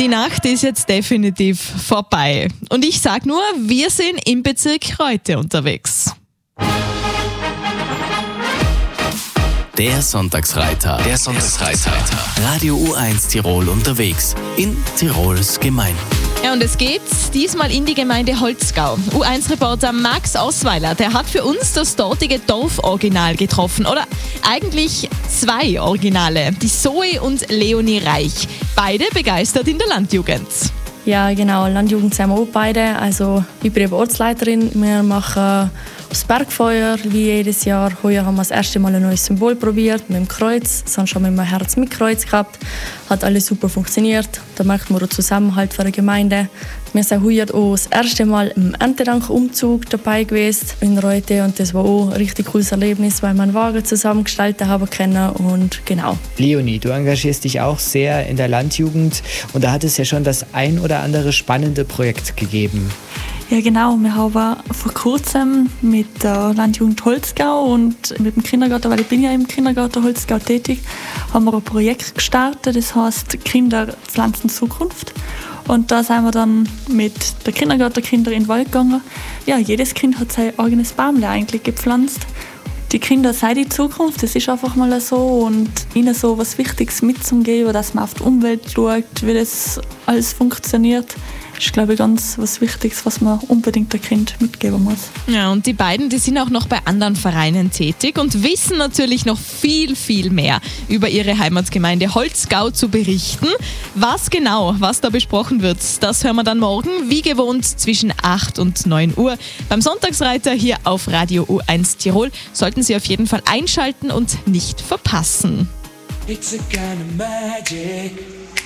Die Nacht ist jetzt definitiv vorbei. Und ich sag nur, wir sind im Bezirk Reute unterwegs. Der Sonntagsreiter. Radio U1 Tirol unterwegs. In Tirols Gemeinden. Ja, und es geht diesmal in die Gemeinde Holzgau. U1-Reporter Max Osweiler, der hat für uns das dortige Dorforiginal getroffen. Oder eigentlich zwei Originale, die Zoe und Leonie Reich. Beide begeistert in der Landjugend. Ja, genau. Landjugend sind wir auch beide. Also, ich bin eben Ortsleiterin. Wir machen das Bergfeuer wie jedes Jahr. Heuer haben wir das erste Mal ein neues Symbol probiert mit dem Kreuz. Sonst haben wir immer Herz mit Kreuz gehabt. Hat alles super funktioniert. Da merkt man den Zusammenhalt von der Gemeinde. Wir sind heuer auch das erste Mal im Erntedank-Umzug dabei gewesen in Reute. Und das war auch ein richtig cooles Erlebnis, weil wir einen Wagen zusammengestaltet haben können. Und genau. Leonie, du engagierst dich auch sehr in der Landjugend. Und da hat es ja schon das ein oder andere spannende Projekt gegeben. Ja genau, wir haben vor kurzem mit der Landjugend Holzgau und mit dem Kindergarten, weil ich bin ja im Kindergarten Holzgau tätig, haben wir ein Projekt gestartet, das heißt Kinder pflanzen Zukunft. Und da sind wir dann mit der Kindergartenkinder in den Wald gegangen. Ja, jedes Kind hat sein eigenes Baumle eigentlich gepflanzt. Die Kinder sind die Zukunft, das ist einfach mal so. Und ihnen so was Wichtiges mitzugeben, dass man auf die Umwelt schaut, wie das alles funktioniert, ist, glaube ich, ganz was Wichtiges, was man unbedingt dem Kind mitgeben muss. Ja, und die beiden, die sind auch noch bei anderen Vereinen tätig und wissen natürlich noch viel, viel mehr über ihre Heimatgemeinde Holzgau zu berichten. Was da besprochen wird, das hören wir dann morgen, wie gewohnt, zwischen 8 und 9 Uhr beim Sonntagsreiter hier auf Radio U1 Tirol. Sollten Sie auf jeden Fall einschalten und nicht verpassen. It's a kind of magic.